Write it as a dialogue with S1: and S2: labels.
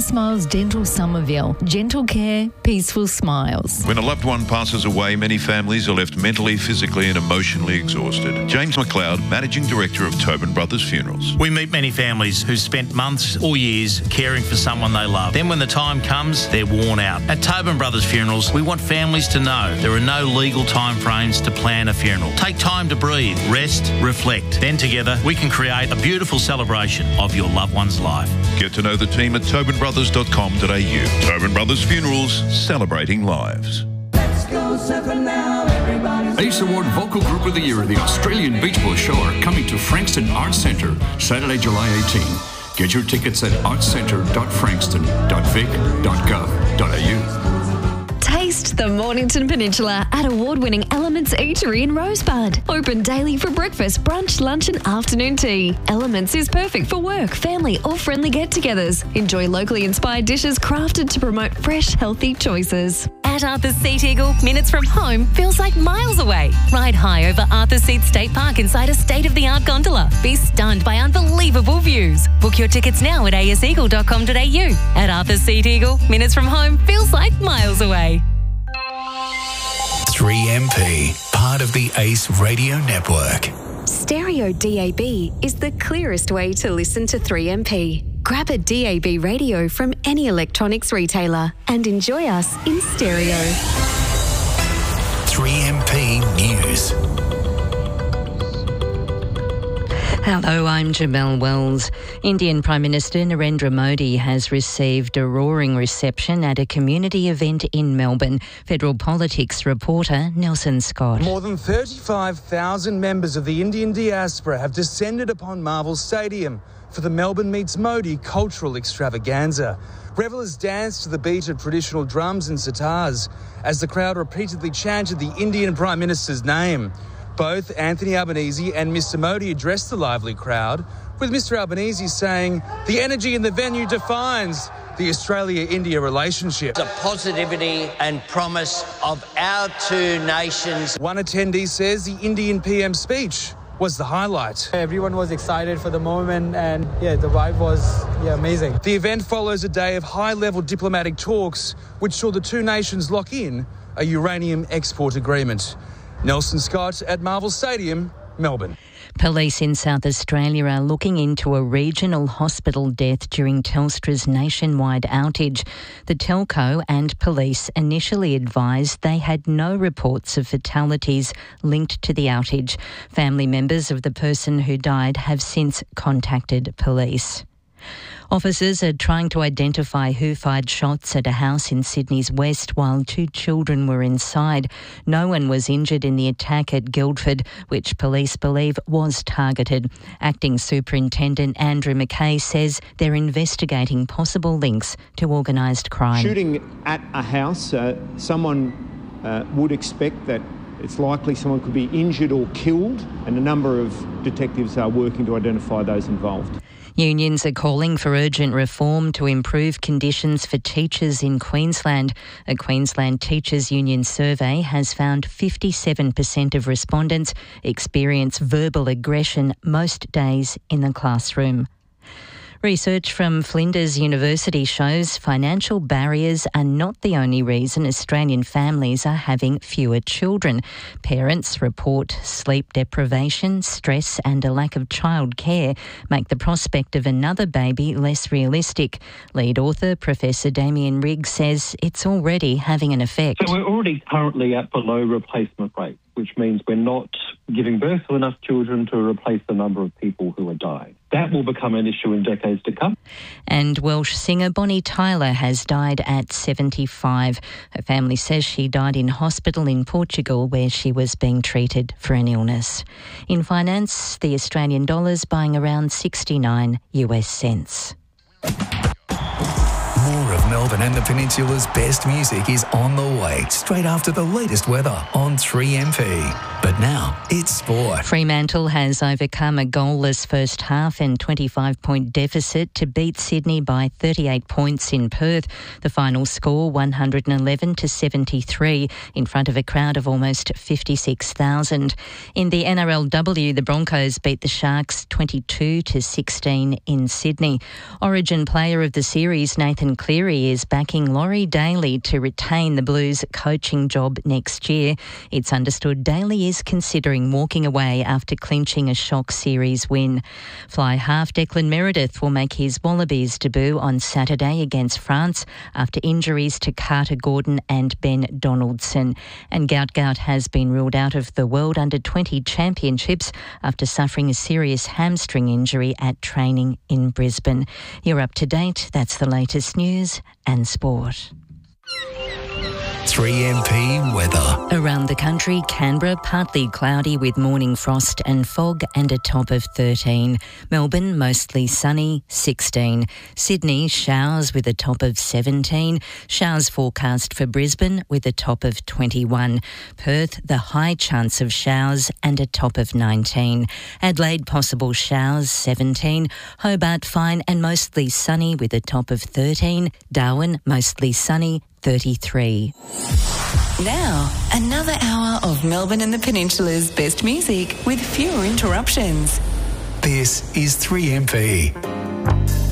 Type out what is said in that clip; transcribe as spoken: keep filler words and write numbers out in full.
S1: Smiles Dental Somerville. Gentle care, peaceful smiles.
S2: When a loved one passes away, many families are left mentally, physically and emotionally exhausted. James McLeod, Managing Director of Tobin Brothers Funerals.
S3: We meet many families who spent months or years caring for someone they love. Then when the time comes, they're worn out. At Tobin Brothers Funerals, we want families to know there are no legal timeframes to plan a funeral. Take time to breathe, rest, reflect. Then together, we can create a beautiful celebration of your loved one's life.
S2: Get to know the team at tobin brothers dot com dot a u. Tobin Brothers Funerals, celebrating lives.
S4: Let's go surfing now, everybody.
S5: Ace Award Vocal Group of the Year, the Australian Beach Boys Show, are coming to Frankston Arts Centre Saturday, July eighteenth. Get your tickets at arts centre dot frankston dot vic dot gov dot a u.
S6: Taste the Mornington Peninsula at award-winning Elements Eatery in Rosebud. Open daily for breakfast, brunch, lunch and afternoon tea. Elements is perfect for work, family or friendly get-togethers. Enjoy locally inspired dishes crafted to promote fresh, healthy choices.
S7: At Arthur's Seat Eagle, minutes from home feels like miles away. Ride high over Arthur's Seat State Park inside a state-of-the-art gondola. Be stunned by unbelievable views. Book your tickets now at a s eagle dot com dot a u. At Arthur's Seat Eagle, minutes from home feels like miles away.
S8: three M P, part of the Ace Radio Network.
S6: Stereo D A B is the clearest way to listen to three M P. Grab a D A B radio from any electronics retailer and enjoy us in stereo.
S8: three M P News.
S9: Hello, I'm Jamelle Wells. Indian Prime Minister Narendra Modi has received a roaring reception at a community event in Melbourne. Federal Politics reporter Nelson Scott.
S10: More than thirty-five thousand members of the Indian diaspora have descended upon Marvel Stadium for the Melbourne Meets Modi cultural extravaganza. Revellers danced to the beat of traditional drums and sitars as the crowd repeatedly chanted the Indian Prime Minister's name. Both Anthony Albanese and Mister Modi addressed the lively crowd, with Mister Albanese saying the energy in the venue defines the Australia-India relationship.
S11: The positivity and promise of our two nations.
S10: One attendee says the Indian P M speech was the highlight.
S12: Everyone was excited for the moment and, yeah, the vibe was yeah, amazing.
S10: The event follows a day of high-level diplomatic talks which saw the two nations lock in a uranium export agreement. Nelson Scott at Marvel Stadium, Melbourne.
S9: Police in South Australia are looking into a regional hospital death during Telstra's nationwide outage. The telco and police initially advised they had no reports of fatalities linked to the outage. Family members of the person who died have since contacted police. Officers are trying to identify who fired shots at a house in Sydney's west while two children were inside. No one was injured in the attack at Guildford, which police believe was targeted. Acting Superintendent Andrew McKay says they're investigating possible links to organised crime.
S13: Shooting at a house, uh, someone uh, would expect that it's likely someone could be injured or killed, and a number of detectives are working to identify those involved.
S9: Unions are calling for urgent reform to improve conditions for teachers in Queensland. A Queensland Teachers Union survey has found fifty-seven percent of respondents experience verbal aggression most days in the classroom. Research from Flinders University shows financial barriers are not the only reason Australian families are having fewer children. Parents report sleep deprivation, stress and a lack of childcare make the prospect of another baby less realistic. Lead author Professor Damien Riggs says it's already having an effect.
S14: So we're already currently at below replacement rate, which means we're not giving birth to enough children to replace the number of people who are dying. That will become an issue in decades to come.
S9: And Welsh singer Bonnie Tyler has died at seventy-five. Her family says she died in hospital in Portugal where she was being treated for an illness. In finance, the Australian dollar's buying around sixty-nine US cents.
S8: More of Melbourne and the Peninsula's best music is on the way, straight after the latest weather on three M P. But now, it's sport.
S9: Fremantle has overcome a goalless first half and twenty-five point deficit to beat Sydney by thirty-eight points in Perth. The final score, one hundred eleven to seventy-three, in front of a crowd of almost fifty-six thousand. In the N R L W, the Broncos beat the Sharks twenty-two to sixteen in Sydney. Origin Player of the Series, Nathan Cleary, is backing Laurie Daly to retain the Blues coaching job next year. It's understood Daly is considering walking away after clinching a shock series win. Fly half Declan Meredith will make his Wallabies debut on Saturday against France after injuries to Carter Gordon and Ben Donaldson. And Gout Gout has been ruled out of the World Under twenty Championships after suffering a serious hamstring injury at training in Brisbane. You're up to date. That's the latest news and sport.
S8: three M P weather.
S9: Around the country, Canberra, partly cloudy with morning frost and fog and a top of thirteen. Melbourne, mostly sunny, sixteen. Sydney, showers with a top of seventeen. Showers forecast for Brisbane with a top of twenty-one. Perth, the high chance of showers and a top of nineteen. Adelaide, possible showers, seventeen. Hobart, fine and mostly sunny with a top of thirteen. Darwin, mostly sunny, thirty-three.
S15: Now, another hour of Melbourne and the Peninsula's best music with fewer interruptions.
S8: This is three M P.